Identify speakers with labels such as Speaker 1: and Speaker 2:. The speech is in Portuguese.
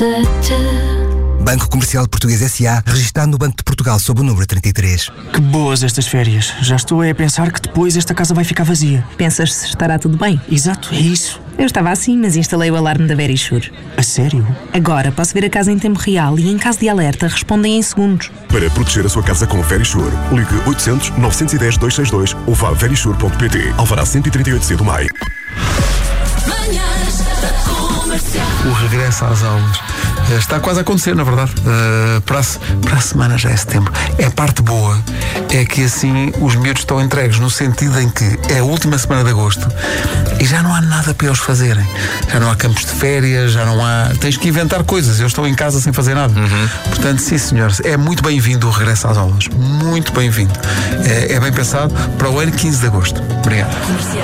Speaker 1: Banco Comercial Português S.A., registado no Banco de Portugal sob o número 33.
Speaker 2: Que boas estas férias. Já estou a pensar que depois esta casa vai ficar vazia.
Speaker 3: Pensas se estará tudo bem?
Speaker 2: Exato, é isso.
Speaker 3: Eu estava assim, mas instalei o alarme da Verisure.
Speaker 2: A sério?
Speaker 3: Agora posso ver a casa em tempo real e, em caso de alerta, respondem em segundos.
Speaker 4: Para proteger a sua casa com Verisure, ligue 800 910 262 ou vá a verisure.pt. Alvará 138C do Maio.
Speaker 5: O regresso às aulas está quase a acontecer, na verdade. Para a semana já é setembro. A parte boa é que assim os miúdos estão entregues, no sentido em que é a última semana de agosto e já não há nada para eles fazerem. Já não há campos de férias, já não há... Tens que inventar coisas. Eu estou em casa sem fazer nada. Portanto, sim, senhores, é muito bem-vindo o regresso às aulas. Muito bem-vindo. É bem pensado para o ano 15 de agosto. Obrigado.